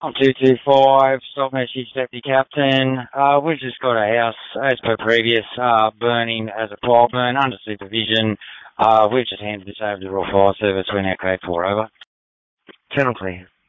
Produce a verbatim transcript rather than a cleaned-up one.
I'm two two five, Stock Message Deputy Captain. Uh, we've just got a house, as per previous, uh, burning as a fire burn under supervision. Uh, we've just handed this over to the Royal Fire Service. We're now code four over. Channel clear.